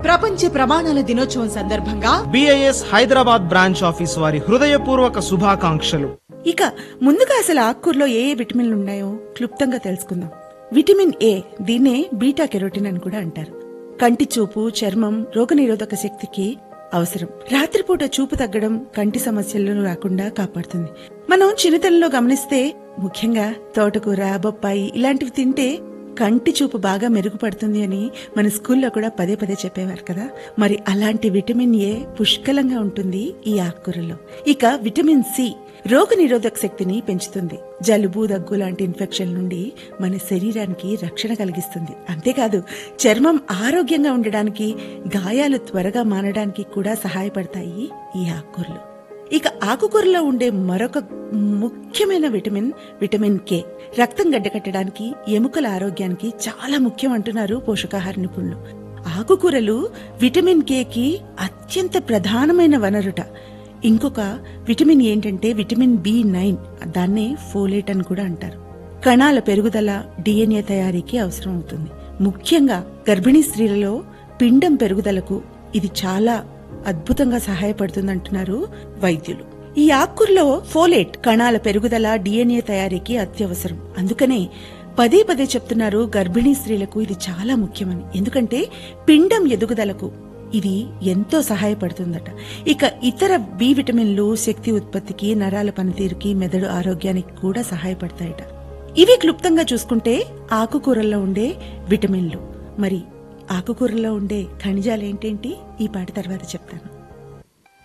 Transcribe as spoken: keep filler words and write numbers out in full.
ప్రపంచ ప్రమాణాల దినోత్సవం సందర్భంగా బిఐఎస్ హైదరాబాద్ బ్రాంచ్ ఆఫీస్ వారి హృదయపూర్వక శుభాకాంక్షలు. ఇక ముందుగా అసలు ఆకుకూరలో ఏ ఏ విటమిన్లు ఉన్నాయో క్లుప్తంగా తెలుసుకుందాం. విటమిన్ ఏ, దీన్నే బీటా కెరోటిన్ అని కూడా అంటారు. కంటి చూపు, చర్మం, రోగనిరోధక శక్తికి అవసరం. రాత్రిపూట చూపు తగ్గడం, కంటి సమస్యలను రాకుండా కాపాడుతుంది. మనం చిన్నతనంలో గమనిస్తే ముఖ్యంగా తోటకూర, బొప్పాయి ఇలాంటివి తింటే కంటి చూపు బాగా మెరుగుపడుతుంది అని మన స్కూల్లో కూడా పదే పదే చెప్పేవారు కదా. మరి అలాంటి విటమిన్ ఏ పుష్కలంగా ఉంటుంది ఈ ఆకుకూరలో. ఇక విటమిన్ సి రోగ నిరోధక శక్తిని పెంచుతుంది. జలుబు, దగ్గు లాంటి ఇన్ఫెక్షన్ నుండి మన శరీరానికి రక్షణ కలిగిస్తుంది. అంతేకాదు చర్మం ఆరోగ్యంగా ఉండడానికి, గాయాలు త్వరగా మానడానికి కూడా సహాయపడతాయి ఈ ఆకుకూరలు. ఇక ఆకుకూరలో ఉండే మరొక ముఖ్యమైన విటమిన్ విటమిన్ కే. రక్తం గడ్డకట్టడానికి, ఎముకల ఆరోగ్యానికి చాలా ముఖ్యం అంటున్నారు పోషకాహార నిపుణులు. ఆకుకూరలు విటమిన్ కేకి అత్యంత ప్రధానమైన వనరుట. ఇంకొక విటమిన్ ఏంటంటే విటమిన్ బి నైన్, దాన్నే ఫోలేట్ అని కూడా అంటారు. కణాల పెరుగుదల, డిఎన్ఏ తయారీకి అవసరం అవుతుంది. ముఖ్యంగా గర్భిణీ స్త్రీలలో పిండం పెరుగుదలకు ఇది చాలా అద్భుతంగా సహాయపడుతుందంటున్నారు వైద్యులు. ఈ ఆకుకూరలో ఫోలేట్ కణాల పెరుగుదల, డిఎన్ఏ తయారీకి అత్యవసరం. అందుకనే పదే పదే చెప్తున్నారు గర్భిణీ స్త్రీలకు ఇది చాలా ముఖ్యమని. ఎందుకంటే పిండం ఎదుగుదలకు ఇది ఎంతో సహాయపడుతుందట. ఇక ఇతర బి విటమిన్లు శక్తి ఉత్పత్తికి, నరాల పనితీరుకి, మెదడు ఆరోగ్యానికి కూడా సహాయపడతాయట. ఇవి క్లుప్తంగా చూసుకుంటే ఆకుకూరల్లో ఉండే విటమిన్లు. మరి ఆకుకూరల్లో ఉండే ఖనిజాలు ఏంటేంటి ఈ పాట తర్వాత చెప్తాను.